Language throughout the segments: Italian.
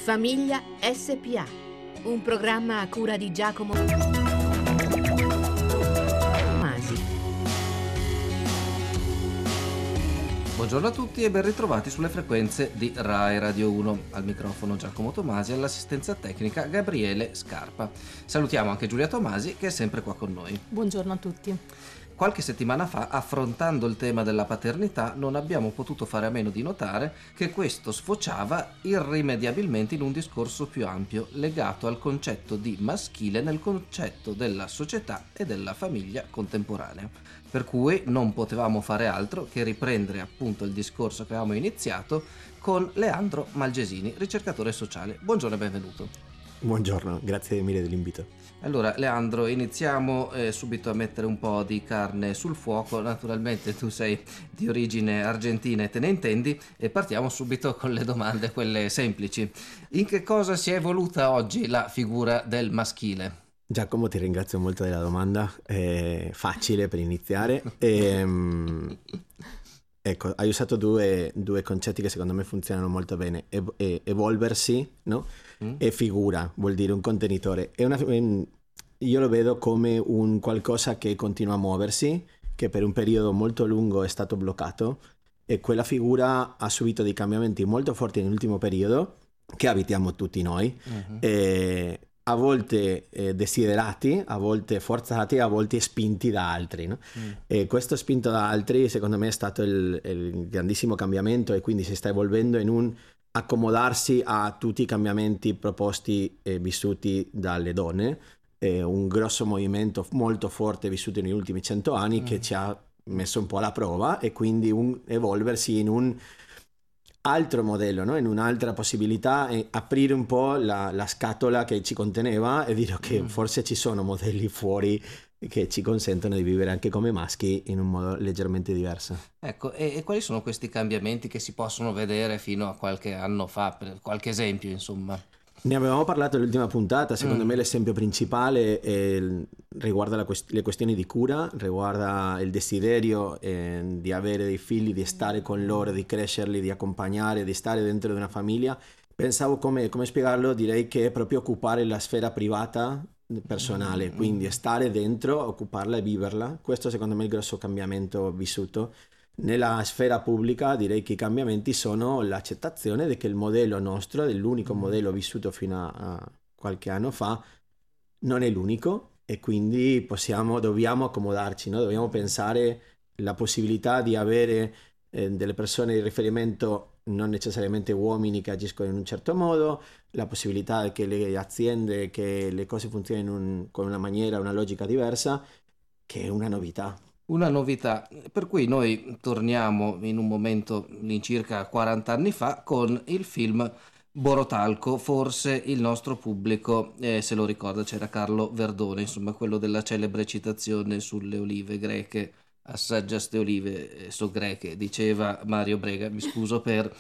Famiglia SPA, un programma a cura di Giacomo Masi. Buongiorno a tutti e ben ritrovati sulle frequenze di Rai Radio 1. Al microfono Giacomo Tomasi e all'assistenza tecnica Gabriele Scarpa. Salutiamo anche Giulia Tomasi che è sempre qua con noi. Buongiorno a tutti. Qualche settimana fa, affrontando il tema della paternità, non abbiamo potuto fare a meno di notare che questo sfociava irrimediabilmente in un discorso più ampio, legato al concetto di maschile nel concetto della società e della famiglia contemporanea. Per cui non potevamo fare altro che riprendere appunto il discorso che avevamo iniziato con Leandro Malgesini, ricercatore sociale. Buongiorno e benvenuto. Buongiorno, grazie mille dell'invito. Allora Leandro, iniziamo subito a mettere un po' di carne sul fuoco. Naturalmente tu sei di origine argentina e te ne intendi, e partiamo subito con le domande, quelle semplici. In che cosa si è evoluta oggi la figura del maschile? Giacomo, ti ringrazio molto della domanda, è facile per iniziare. Ecco, hai usato due concetti che secondo me funzionano molto bene. Evolversi, no? E figura, vuol dire un contenitore. Io lo vedo come un qualcosa che continua a muoversi, che per un periodo molto lungo è stato bloccato, e quella figura ha subito dei cambiamenti molto forti nell'ultimo periodo, che abitiamo tutti noi. A volte desiderati, a volte forzati, a volte spinti da altri, no? E questo spinto da altri secondo me è stato il grandissimo cambiamento, e quindi si sta evolvendo in un accomodarsi a tutti i cambiamenti proposti e vissuti dalle donne. È un grosso movimento molto forte vissuto negli ultimi 100 anni che ci ha messo un po' alla prova, e quindi un evolversi in un altro modello, no? In un'altra possibilità, e aprire un po' la scatola che ci conteneva e dire che forse ci sono modelli fuori che ci consentono di vivere anche come maschi in un modo leggermente diverso. Ecco, e quali sono questi cambiamenti che si possono vedere fino a qualche anno fa, per qualche esempio, insomma? Ne avevamo parlato nell'ultima puntata. Secondo me l'esempio principale riguarda le questioni di cura, riguarda il desiderio di avere dei figli, di stare con loro, di crescerli, di accompagnare, di stare dentro di una famiglia. Pensavo come spiegarlo. Direi che è proprio occupare la sfera privata personale, quindi stare dentro, occuparla e viverla. Questo secondo me è il grosso cambiamento vissuto. Nella sfera pubblica direi che i cambiamenti sono l'accettazione di che il modello nostro, dell'unico modello vissuto fino a qualche anno fa, non è l'unico, e quindi dobbiamo accomodarci, no? Dobbiamo pensare la possibilità di avere delle persone di riferimento, non necessariamente uomini, che agiscono in un certo modo, la possibilità che le aziende, che le cose funzionino con una maniera, una logica diversa, che è una novità. Una novità, per cui noi torniamo in un momento all'incirca 40 anni fa con il film Borotalco. Forse il nostro pubblico se lo ricorda, c'era Carlo Verdone, insomma quello della celebre citazione sulle olive greche. Assaggia ste olive, so greche, diceva Mario Brega. Mi scuso per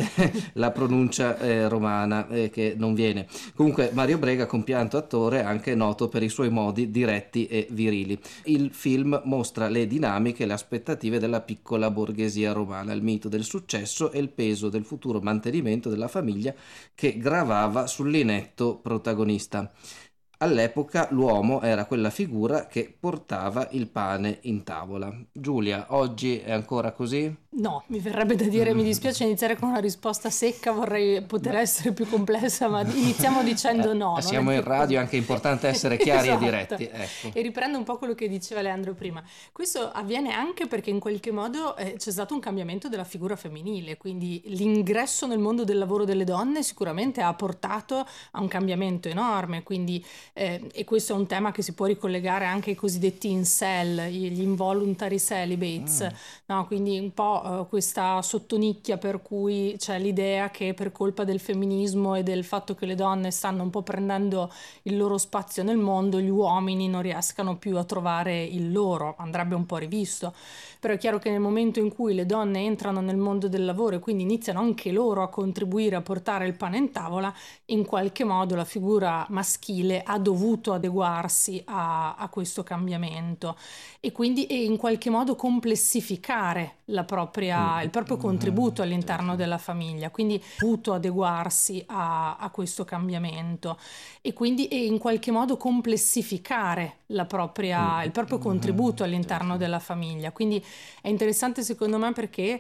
la pronuncia romana che non viene. Comunque Mario Brega, compianto attore, anche noto per i suoi modi diretti e virili. Il film mostra le dinamiche e le aspettative della piccola borghesia romana, il mito del successo e il peso del futuro mantenimento della famiglia che gravava sull'inetto protagonista. All'epoca l'uomo era quella figura che portava il pane in tavola. Giulia, oggi è ancora così? No, mi verrebbe da dire, mi dispiace iniziare con una risposta secca, vorrei poter essere più complessa, ma iniziamo dicendo no. Siamo in radio, è anche importante essere chiari esatto. E diretti. Ecco. E riprendo un po' quello che diceva Leandro prima. Questo avviene anche perché in qualche modo c'è stato un cambiamento della figura femminile, quindi l'ingresso nel mondo del lavoro delle donne sicuramente ha portato a un cambiamento enorme, quindi e questo è un tema che si può ricollegare anche ai cosiddetti incel, gli involuntary celibates, no? Quindi un po' questa sottonicchia per cui c'è l'idea che per colpa del femminismo e del fatto che le donne stanno un po' prendendo il loro spazio nel mondo, gli uomini non riescano più a trovare il loro. Andrebbe un po' rivisto, però è chiaro che nel momento in cui le donne entrano nel mondo del lavoro e quindi iniziano anche loro a contribuire a portare il pane in tavola, in qualche modo la figura maschile ha dovuto adeguarsi a questo cambiamento e quindi in qualche modo complessificare la propria il proprio contributo all'interno della famiglia, quindi ha dovuto adeguarsi a questo cambiamento e quindi in qualche modo complessificare il proprio contributo all'interno della famiglia. Quindi è interessante secondo me perché